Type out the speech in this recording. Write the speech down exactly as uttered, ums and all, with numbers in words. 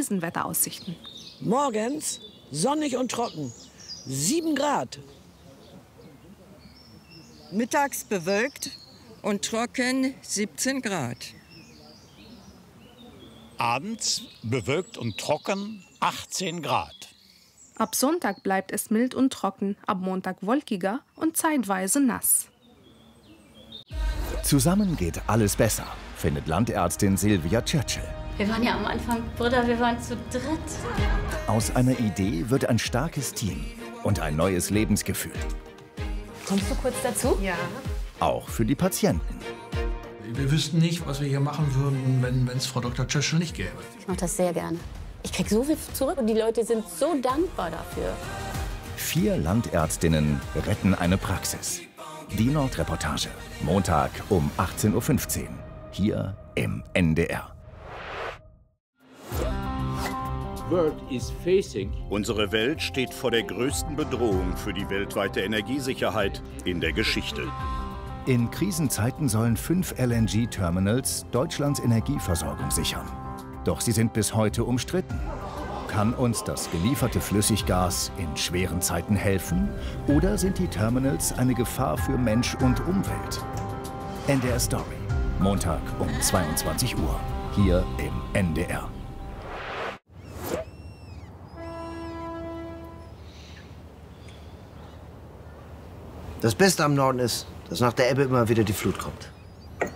diesen Wetteraussichten. Morgens sonnig und trocken. sieben Grad. Mittags bewölkt und trocken siebzehn Grad. Abends bewölkt und trocken achtzehn Grad. Ab Sonntag bleibt es mild und trocken, ab Montag wolkiger und zeitweise nass. Zusammen geht alles besser, findet Landärztin Sylvia Churchill. Wir waren ja am Anfang, Bruder, wir waren zu dritt. Aus einer Idee wird ein starkes Team und ein neues Lebensgefühl. Kommst du kurz dazu? Ja. Auch für die Patienten. Wir wüssten nicht, was wir hier machen würden, wenn es Frau Doktor Churchill nicht gäbe. Ich mache das sehr gerne. Ich krieg so viel zurück und die Leute sind so dankbar dafür. Vier Landärztinnen retten eine Praxis. Die Nordreportage. Montag um achtzehn Uhr fünfzehn. Hier im N D R. Unsere Welt steht vor der größten Bedrohung für die weltweite Energiesicherheit in der Geschichte. In Krisenzeiten sollen fünf L N G-Terminals Deutschlands Energieversorgung sichern. Doch sie sind bis heute umstritten. Kann uns das gelieferte Flüssiggas in schweren Zeiten helfen? Oder sind die Terminals eine Gefahr für Mensch und Umwelt? N D R Story. Montag um zweiundzwanzig Uhr. Hier im N D R. Das Beste am Norden ist, dass nach der Ebbe immer wieder die Flut kommt.